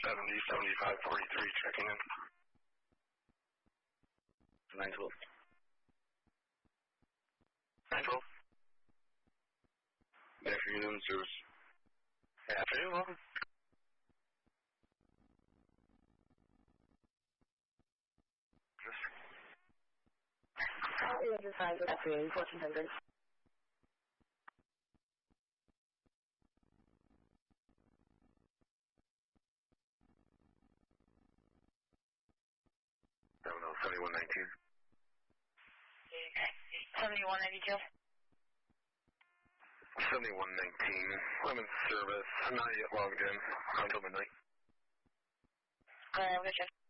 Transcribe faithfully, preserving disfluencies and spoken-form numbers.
seventy, seventy-five, forty-three, checking in. nine twelve. nine twelve. Good afternoon, service. Good afternoon, welcome. Good afternoon, fourteen hundred. seventy-one nineteen. seventy-one ninety-two. seventy-one nineteen. I'm in service. Not yet logged in. Until midnight. Uh, Richard.